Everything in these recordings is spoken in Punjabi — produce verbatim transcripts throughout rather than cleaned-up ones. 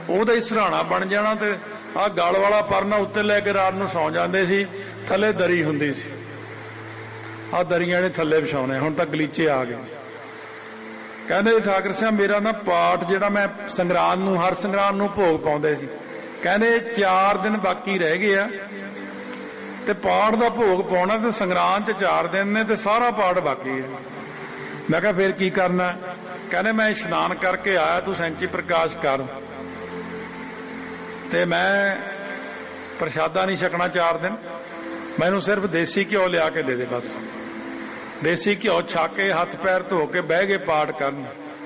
ਉਹਦਾ ਹੀ ਸਰਾਣਾ ਬਣ ਜਾਣਾ ਤੇ ਆਹ ਗਲ ਵਾਲਾ ਪਰਨਾ ਉੱਤੇ ਲੈ ਕੇ ਰਾਤ ਨੂੰ ਸੌਂ ਜਾਂਦੇ ਸੀ, ਥੱਲੇ ਦਰੀ ਹੁੰਦੀ ਸੀ। ਆਹ ਦਰੀਆਂ ਨੇ ਥੱਲੇ ਵਿਛਾਉਣੇ, ਹੁਣ ਤਾਂ ਗਲੀਚੇ ਆ ਗਏ। ਕਹਿੰਦੇ ਠਾਕਰ ਸਿੰਘ ਮੇਰਾ ਨਾ ਪਾਠ ਜਿਹੜਾ ਮੈਂ ਸੰਗਰਾਂਦ ਨੂੰ, ਹਰ ਸੰਗਰਾਂਦ ਨੂੰ ਭੋਗ ਪਾਉਂਦੇ ਸੀ, ਕਹਿੰਦੇ ਚਾਰ ਦਿਨ ਬਾਕੀ ਰਹਿ ਗਏ ਆ ਤੇ ਪਾਠ ਦਾ ਭੋਗ ਪਾਉਣਾ ਤੇ ਸੰਗਰਾਂਦ ਚ ਚਾਰ ਦਿਨ ਨੇ ਤੇ ਸਾਰਾ ਪਾਠ ਬਾਕੀ ਹੈ। ਮੈਂ ਕਿਹਾ ਫਿਰ ਕੀ ਕਰਨਾ? ਕਹਿੰਦੇ ਮੈਂ ਇਸ਼ਨਾਨ ਕਰਕੇ ਆਇਆ, ਤੂੰ ਸੈਂਚੀ ਪ੍ਰਕਾਸ਼ ਕਰ ਤੇ ਮੈਂ ਪ੍ਰਸ਼ਾਦਾ ਨਹੀਂ ਛਕਣਾ ਚਾਰ ਦਿਨ, ਮੈਨੂੰ ਸਿਰਫ ਦੇਸੀ ਘਿਓ ਲਿਆ ਕੇ ਦੇ ਦੇ ਬਸ। ਦੇਸੀ ਘਿਓ ਛਕ ਕੇ ਹੱਥ ਪੈਰ ਧੋ ਕੇ ਬਹਿ ਗਏ ਪਾਠ ਕਰਨ।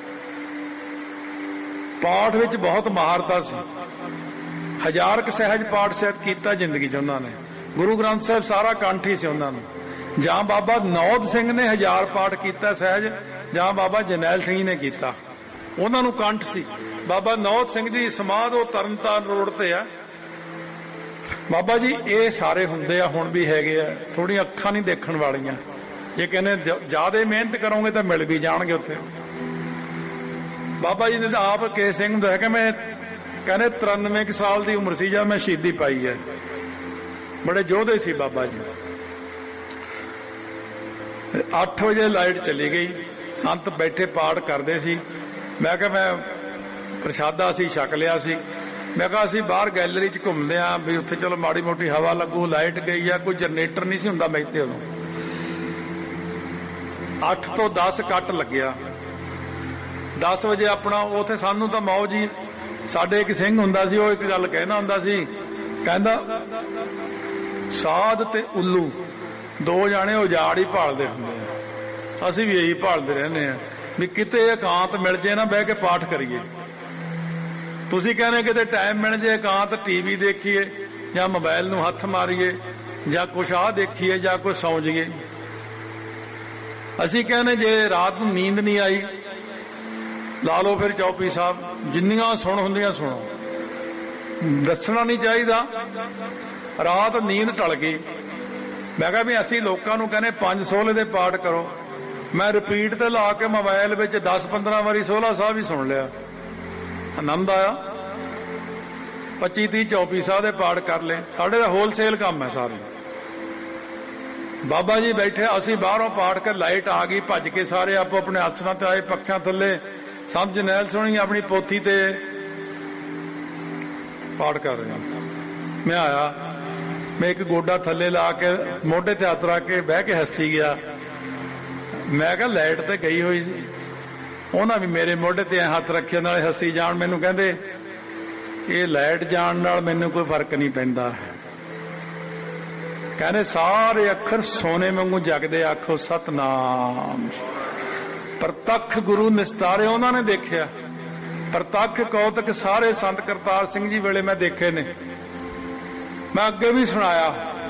ਪਾਠ ਵਿੱਚ ਬਹੁਤ ਮਹਾਰਤਾ ਸੀ, ਹਜ਼ਾਰ ਕੁ ਸਹਿਜ ਪਾਠ ਸਾਹਿਬ ਕੀਤਾ ਜ਼ਿੰਦਗੀ 'ਚ ਉਹਨਾਂ ਨੇ। ਗੁਰੂ ਗ੍ਰੰਥ ਸਾਹਿਬ ਸਾਰਾ ਕੰਠ ਹੀ ਸੀ ਉਹਨਾਂ ਨੂੰ। ਜਾਂ ਬਾਬਾ ਨੌਦ ਸਿੰਘ ਨੇ ਹਜ਼ਾਰ ਪਾਠ ਕੀਤਾ ਸਹਿਜ, ਜਾਂ ਬਾਬਾ ਜਰਨੈਲ ਸਿੰਘ ਨੇ ਕੀਤਾ, ਉਹਨਾਂ ਨੂੰ ਕੰਠ ਸੀ। ਬਾਬਾ ਨੌਦ ਸਿੰਘ ਦੀ ਸਮਾਧ ਉਹ ਤਰਨਤਾਰਨ ਰੋਡ ਤੇ ਆ। ਬਾਬਾ ਜੀ ਇਹ ਸਾਰੇ ਹੁੰਦੇ ਆ, ਹੁਣ ਵੀ ਹੈਗੇ ਆ, ਥੋੜੀਆਂ ਅੱਖਾਂ ਨਹੀਂ ਦੇਖਣ ਵਾਲੀਆਂ। ਜੇ ਕਹਿੰਦੇ ਜਿਆਦਾ ਮਿਹਨਤ ਕਰੋਗੇ ਤਾਂ ਮਿਲ ਵੀ ਜਾਣਗੇ ਉੱਥੇ। ਬਾਬਾ ਜੀ ਨੇ ਤਾਂ ਆਪ ਕੇ ਸਿੰਘ ਨੂੰ ਦੱਸਿਆ ਕਿ ਮੈਂ ਕਹਿੰਦੇ ਤਰਾਨਵੇਂ ਕੁ ਸਾਲ ਦੀ ਉਮਰ ਸੀ ਜਦ ਮੈਂ ਸ਼ਹੀਦੀ ਪਾਈ ਹੈ। ਬੜੇ ਯੋਧੇ ਸੀ ਬਾਬਾ ਜੀ। ਅੱਠ ਵਜੇ ਲਾਈਟ ਚਲੀ ਗਈ, ਸੰਤ ਬੈਠੇ ਪਾਠ ਕਰਦੇ ਸੀ। ਮੈਂ ਕਿਹਾ ਮੈਂ ਪ੍ਰਸ਼ਾਦਾ ਅਸੀਂ ਛਕ ਲਿਆ ਸੀ, ਮੈਂ ਕਿਹਾ ਅਸੀਂ ਬਾਹਰ ਗੈਲਰੀ 'ਚ ਘੁੰਮਦੇ ਹਾਂ ਵੀ ਉੱਥੇ ਚਲੋ ਮਾੜੀ ਮੋਟੀ ਹਵਾ ਲੱਗੂ। ਲਾਈਟ ਗਈ ਆ, ਕੋਈ ਜਨਰੇਟਰ ਨਹੀਂ ਸੀ ਹੁੰਦਾ ਮੈਥੇ ਉਦੋਂ। ਅੱਠ ਤੋਂ ਦਸ ਕੱਟ ਲੱਗਿਆ। ਦਸ ਵਜੇ ਆਪਣਾ ਉੱਥੇ ਸਾਨੂੰ ਤਾਂ ਮੌਜ ਹੀ। ਸਾਡੇ ਇੱਕ ਸਿੰਘ ਹੁੰਦਾ ਸੀ, ਉਹ ਇੱਕ ਗੱਲ ਕਹਿਣਾ ਹੁੰਦਾ ਸੀ, ਕਹਿੰਦਾ ਸਾਧ ਤੇ ਉੱਲੂ ਦੋ ਜਾਣੇ ਉਜਾੜ ਹੀ ਭਾਲਦੇ ਹੁੰਦੇ ਆ। ਅਸੀਂ ਵੀ ਇਹੀ ਭਾਲਦੇ ਰਹਿੰਦੇ ਆ ਵੀ ਕਿਤੇ ਇਕਾਂਤ ਮਿਲ ਜੇ ਨਾ, ਬਹਿ ਕੇ ਪਾਠ ਕਰੀਏ। ਤੁਸੀਂ ਕਹਿੰਦੇ ਕਿਤੇ ਟਾਈਮ ਮਿਲ ਜੇ ਇਕਾਂਤ, ਟੀਵੀ ਦੇਖੀਏ ਜਾਂ ਮੋਬਾਈਲ ਨੂੰ ਹੱਥ ਮਾਰੀਏ ਜਾਂ ਕੁਛ ਆਹ ਦੇਖੀਏ ਜਾਂ ਕੁਛ ਸੌਂ ਜਾਈਏ। ਅਸੀਂ ਕਹਿੰਦੇ ਜੇ ਰਾਤ ਨੂੰ ਨੀਂਦ ਨਹੀਂ ਆਈ, ਲਾ ਲਓ ਫਿਰ ਚੌਪੀ ਸਾਹਿਬ, ਜਿੰਨੀਆਂ ਸੁਣ ਹੁੰਦੀਆਂ ਸੁਣੋ। ਦੱਸਣਾ ਨਹੀਂ ਚਾਹੀਦਾ। ਰਾਤ ਨੀਂਦ ਟਲ ਗਈ, ਮੈਂ ਕਿਹਾ ਵੀ ਅਸੀਂ ਲੋਕਾਂ ਨੂੰ ਕਹਿੰਦੇ ਪੰਜ ਸੋਹਲੇ ਦੇ ਪਾਠ ਕਰੋ। ਮੈਂ ਰਿਪੀਟ ਤੇ ਲਾ ਕੇ ਮੋਬਾਈਲ ਵਿੱਚ ਦਸ ਪੰਦਰਾਂ ਵਾਰੀ ਸੋਹਲਾ ਸਾਹਿਬ ਹੀ ਸੁਣ ਲਿਆ, ਆਨੰਦ ਆਇਆ। ਪੱਚੀ ਤੀਹ ਚੌਪੀ ਸਾਹਿਬ ਦੇ ਪਾਠ ਕਰ ਲਏ। ਸਾਡੇ ਦਾ ਹੋਲਸੇਲ ਕੰਮ ਹੈ ਸਾਰੇ। ਬਾਬਾ ਜੀ ਬੈਠੇ, ਅਸੀਂ ਬਾਹਰੋਂ ਪਾਠ ਕਰ, ਲਾਈਟ ਆ ਗਈ, ਭੱਜ ਕੇ ਸਾਰੇ ਆਪੋ ਆਪਣੇ ਆਸਣਾਂ ਤੇ ਆਏ, ਪੱਖਿਆਂ ਥੱਲੇ। ਸਭ ਜਰਨੈਲ ਸੁਣੀ ਆਪਣੀ ਪੋਥੀ ਤੇ ਪਾਠ ਕਰ ਰਿਹਾ। ਮੈਂ ਆਇਆ, ਮੈਂ ਇੱਕ ਗੋਡਾ ਥੱਲੇ ਲਾ ਕੇ ਮੋਢੇ ਤੇ ਹੱਥ ਰੱਖ ਕੇ ਬਹਿ ਕੇ ਹੱਸੀ ਗਿਆ। ਮੈਂ ਕਿਹਾ ਲਾਈਟ ਤੇ ਗਈ ਹੋਈ ਸੀ, ਉਹਨਾਂ ਵੀ ਮੇਰੇ ਮੋਢੇ ਤੇ ਹੱਥ ਰੱਖੇ, ਨਾਲੇ ਹੱਸੀ ਜਾਣ। ਮੈਨੂੰ ਕਹਿੰਦੇ ਇਹ ਲਾਈਟ ਜਾਣ ਨਾਲ ਮੈਨੂੰ ਕੋਈ ਫਰਕ ਨਹੀਂ ਪੈਂਦਾ। ਕਹਿੰਦੇ ਸਾਰੇ ਅੱਖਰ ਸੋਨੇ ਵਾਂਗੂ ਜਗਦੇ, ਆਖੋ ਸਤਨਾਮ। ਪ੍ਰਤੱਖ ਗੁਰੂ ਨਿਸਤਾਰੇ ਉਹਨਾਂ ਨੇ ਦੇਖਿਆ। ਪ੍ਰਤੱਖ ਕੌਤਕ ਸਾਰੇ ਸੰਤ ਕਰਤਾਰ ਸਿੰਘ ਜੀ ਵੇਲੇ ਮੈਂ ਦੇਖੇ ਨੇ। ਮੈਂ ਅੱਗੇ ਵੀ ਸੁਣਾਇਆ,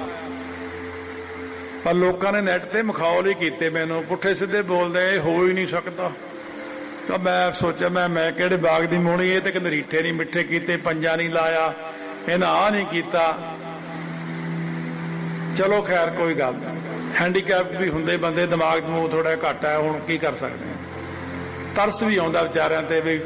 ਪਰ ਲੋਕਾਂ ਨੇ ਨੈਟ ਤੇ ਮਖੌਲ ਹੀ ਕੀਤੇ, ਮੈਨੂੰ ਪੁੱਠੇ ਸਿੱਧੇ ਬੋਲਦੇ, ਇਹ ਹੋ ਹੀ ਨਹੀਂ ਸਕਦਾ। ਤਾਂ ਮੈਂ ਸੋਚਿਆ ਮੈਂ ਮੈਂ ਕਿਹੜੇ ਬਾਗ ਦੀ ਮੋਹਣੀ, ਇਹ ਤੇ ਕੰਦਰੀਠੇ ਨਹੀਂ ਮਿੱਠੇ ਕੀਤੇ, ਪੰਜਾ ਨਹੀਂ ਲਾਇਆ, ਇਹਨਾਂ ਆਹ ਨਹੀਂ ਕੀਤਾ। ਚਲੋ ਖੈਰ ਕੋਈ ਗੱਲ ਨਹੀਂ, ਹੈਂਡੀਕੈਪ ਵੀ ਹੁੰਦੇ ਬੰਦੇ, ਦਿਮਾਗ ਨੂੰ ਥੋੜਾ ਘੱਟ ਹੈ, ਹੁਣ ਕੀ ਕਰ ਸਕਦੇ ਆ। ਤਰਸ ਵੀ ਆਉਂਦਾ ਵਿਚਾਰਿਆਂ ਤੇ ਵੀ,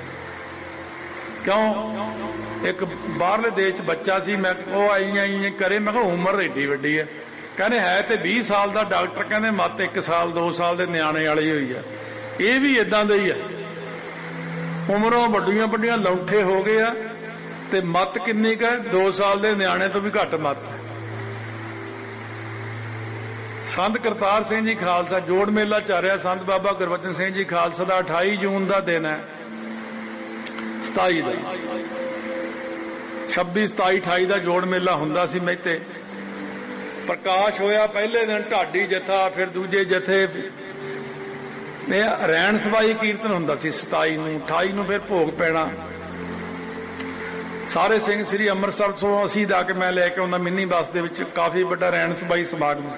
ਕਿਉਂ ਇੱਕ ਬਾਹਰਲੇ ਦੇਸ਼ 'ਚ ਬੱਚਾ ਸੀ, ਮੈਂ ਉਹ ਆਈ ਆਈ ਕਰੇ, ਮੈਂ ਕਿਹਾ ਉਮਰ ਏਡੀ ਵੱਡੀ ਹੈ। ਕਹਿੰਦੇ ਹੈ ਤੇ ਵੀਹ ਸਾਲ ਦਾ, ਡਾਕਟਰ ਕਹਿੰਦੇ ਮੱਤ ਇੱਕ ਸਾਲ ਦੋ ਸਾਲ ਦੇ ਨਿਆਣੇ ਵਾਲੀ ਹੋਈ ਆ। ਇਹ ਵੀ ਏਦਾਂ ਦਾ ਹੀ ਆ, ਉਮਰੋਂ ਵੱਡੀਆਂ ਵੱਡੀਆਂ ਲੌਂਠੇ ਹੋ ਗਏ ਆ ਤੇ ਮੱਤ ਕਿੰਨੀ ਕੁ ਹੈ, ਦੋ ਸਾਲ ਦੇ ਨਿਆਣੇ ਤੋਂ ਵੀ ਘੱਟ ਮੱਤ ਹੈ। ਸੰਤ ਕਰਤਾਰ ਸਿੰਘ ਜੀ ਖਾਲਸਾ ਜੋੜ ਮੇਲਾ ਚੱਲ ਰਿਹਾ, ਸੰਤ ਬਾਬਾ ਗੁਰਬਚਨ ਸਿੰਘ ਜੀ ਖਾਲਸਾ ਦਾ ਅਠਾਈ ਜੂਨ ਦਾ ਦਿਨ ਹੈ, ਸਤਾਈ ਦਾ ਛੱਬੀ ਸਤਾਈ ਅਠਾਈ ਦਾ ਜੋੜ ਮੇਲਾ ਹੁੰਦਾ ਸੀ। ਮੈਤੇ ਪ੍ਰਕਾਸ਼ ਹੋਇਆ ਪਹਿਲੇ ਦਿਨ, ਢਾਡੀ ਜਥਾ, ਫਿਰ ਦੂਜੇ ਜਥੇ, ਇਹ ਰੈਣ ਸਬਾਈ ਕੀਰਤਨ ਹੁੰਦਾ ਸੀ। ਸਤਾਈ ਨੂੰ ਅਠਾਈ ਨੂੰ ਫਿਰ ਭੋਗ ਪੈਣਾ। ਸਾਰੇ ਸਿੰਘ ਸ੍ਰੀ ਅੰਮ੍ਰਿਤਸਰ ਤੋਂ ਅਸੀਂ ਜਾ ਕੇ ਮੈਂ ਲੈ ਕੇ ਆਉਂਦਾ ਮਿੰਨੀ ਬੱਸ ਦੇ ਵਿੱਚ, ਕਾਫੀ ਵੱਡਾ ਰੈਣ ਸਬਾਈ ਸਮਾਗਮ।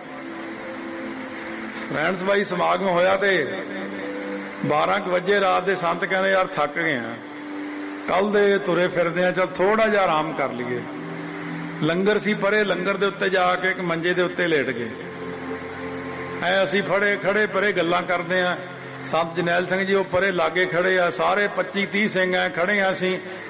ਰੈਣ ਸਬਾਈ ਸਮਾਗਮ ਹੋਇਆ ਤੇ ਬਾਰਾਂ ਕੁ ਵਜੇ ਰਾਤ ਦੇ ਸੰਤ ਕਹਿੰਦੇ ਯਾਰ ਥੱਕ ਗਏ ਆ, ਕੱਲ ਦੇ ਤੁਰੇ ਫਿਰਦੇ ਆ, ਚੱਲ ਥੋੜਾ ਜਿਹਾ ਆਰਾਮ ਕਰ ਲਈਏ। ਲੰਗਰ ਸੀ ਪਰੇ, ਲੰਗਰ ਦੇ ਉੱਤੇ ਜਾ ਕੇ ਇੱਕ ਮੰਜੇ ਦੇ ਉੱਤੇ ਲੇਟ ਗਏ। ਐ ਅਸੀਂ ਫੜੇ ਖੜੇ ਪਰੇ ਗੱਲਾਂ ਕਰਦੇ ਆ। ਸੰਤ ਜਰਨੈਲ ਸਿੰਘ ਜੀ ਉਹ ਪਰੇ ਲਾਗੇ ਖੜੇ ਆ, ਸਾਰੇ ਪੱਚੀ ਤੀਹ ਸਿੰਘ ਐ ਖੜੇ ਆ। ਅਸੀਂ